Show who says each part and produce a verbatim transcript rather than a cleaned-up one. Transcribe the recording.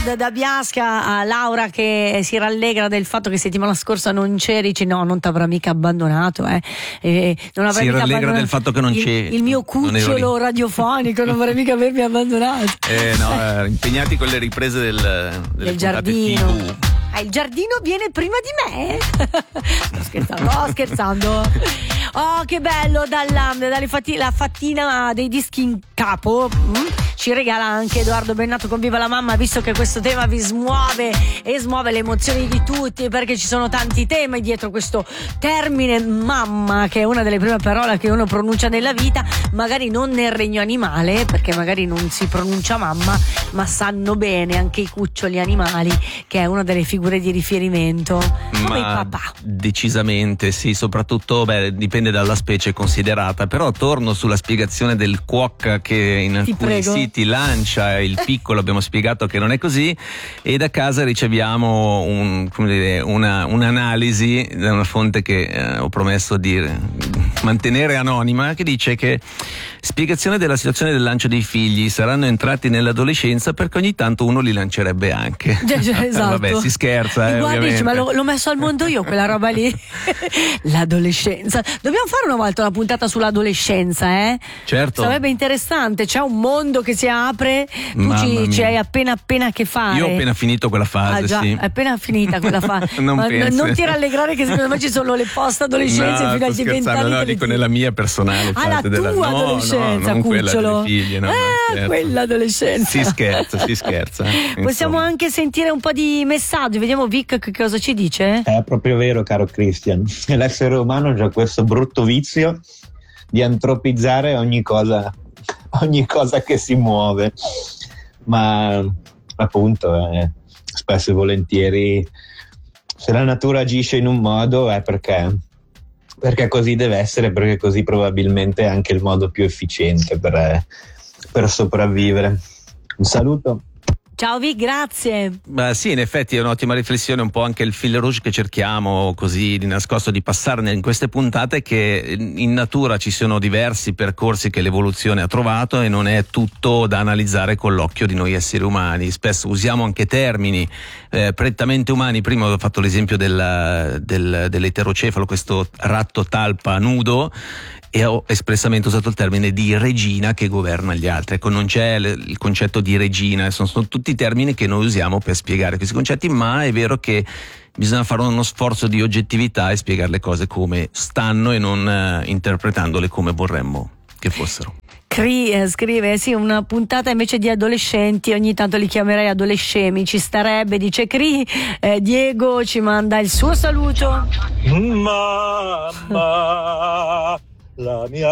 Speaker 1: Rod da Biasca, a Laura che si rallegra del fatto che settimana scorsa non c'eri, dice no, non ti avrà mica abbandonato, eh. E non avrai
Speaker 2: si
Speaker 1: mica
Speaker 2: rallegra
Speaker 1: abbandonato
Speaker 2: del fatto che non
Speaker 1: il,
Speaker 2: c'eri.
Speaker 1: il mio cucciolo radiofonico, non vorrei mica avermi abbandonato.
Speaker 2: Eh no, eh, impegnati con le riprese del, delle
Speaker 1: del giardino.
Speaker 2: T V.
Speaker 1: Ah, il giardino viene prima di me? Sto scherzando, sto scherzando. Oh, che bello, dalla, dalle fatti, la fattina dei dischi in capo. Mm? Ci regala anche Edoardo Bennato con Viva la Mamma, visto che questo tema vi smuove e smuove le emozioni di tutti, perché ci sono tanti temi dietro questo termine mamma, che è una delle prime parole che uno pronuncia nella vita, magari non nel regno animale, perché magari non si pronuncia mamma, ma sanno bene anche i cuccioli animali che è una delle figure di riferimento, come il papà.
Speaker 2: Decisamente sì, soprattutto beh, dipende dalla specie considerata, però torno sulla spiegazione del cuoca che in
Speaker 1: Ti
Speaker 2: alcuni
Speaker 1: prego.
Speaker 2: siti lancia il piccolo, abbiamo spiegato che non è così, e da casa riceviamo un, come dire, una, un'analisi da una fonte che eh, ho promesso di mantenere anonima, che dice che spiegazione della situazione del lancio dei figli: saranno entrati nell'adolescenza perché ogni tanto uno li lancerebbe anche.
Speaker 1: Esatto.
Speaker 2: Vabbè, si scherza, eh,
Speaker 1: guarda, dici,
Speaker 2: ovviamente.
Speaker 1: ma l'ho, l'ho messo al mondo io quella roba lì. L'adolescenza, dobbiamo fare una volta una puntata sull'adolescenza, eh?
Speaker 2: Certo.
Speaker 1: Sarebbe interessante, c'è un mondo che si apre, tu
Speaker 2: Mamma
Speaker 1: ci,
Speaker 2: mia.
Speaker 1: ci hai appena appena a che fare.
Speaker 2: Io ho appena finito quella fase,
Speaker 1: Ah, già,
Speaker 2: sì.
Speaker 1: è appena finita quella fase.
Speaker 2: Non
Speaker 1: Ma
Speaker 2: pensi.
Speaker 1: non ti rallegrare che secondo me ci sono le post adolescenze
Speaker 2: No,
Speaker 1: fino ai
Speaker 2: sto
Speaker 1: venti
Speaker 2: scherzando,
Speaker 1: anni.
Speaker 2: no,
Speaker 1: che
Speaker 2: dico
Speaker 1: le-
Speaker 2: nella mia personale
Speaker 1: Ah, la
Speaker 2: parte della
Speaker 1: tua
Speaker 2: no,
Speaker 1: adolescenza,
Speaker 2: no, non quella
Speaker 1: cucciolo.
Speaker 2: dei figli, no, no,
Speaker 1: Ah,
Speaker 2: scherzo.
Speaker 1: quella adolescenza.
Speaker 2: Si scherza, si scherza.
Speaker 1: Possiamo
Speaker 2: insomma.
Speaker 1: anche sentire un po' di messaggi, vediamo Vic che cosa ci dice.
Speaker 3: È proprio vero, caro Christian. L'essere umano ha già questo brutto vizio di antropizzare ogni cosa, ogni cosa che si muove. Ma appunto, eh, spesso e volentieri, se la natura agisce in un modo è perché, perché così deve essere, perché così probabilmente è anche il modo più efficiente per, per sopravvivere. Un saluto.
Speaker 1: Ciao Vic, grazie.
Speaker 2: Beh, sì, in effetti è un'ottima riflessione, un po' anche il fil rouge che cerchiamo così di nascosto di passarne in queste puntate, che in natura ci sono diversi percorsi che l'evoluzione ha trovato e non è tutto da analizzare con l'occhio di noi esseri umani. Spesso usiamo anche termini eh, prettamente umani. Prima ho fatto l'esempio del, del, dell'eterocefalo, questo ratto talpa nudo, e ho espressamente usato il termine di regina che governa gli altri. Ecco, non c'è l- il concetto di regina, sono, sono tutti termini che noi usiamo per spiegare questi concetti, ma è vero che bisogna fare uno sforzo di oggettività e spiegare le cose come stanno e non eh, interpretandole come vorremmo che fossero.
Speaker 1: Cri eh, scrive, sì, una puntata invece di adolescenti, ogni tanto li chiamerei adolescemi, ci starebbe, dice Cri. eh, Diego ci manda il suo saluto.
Speaker 4: Mamma, la mia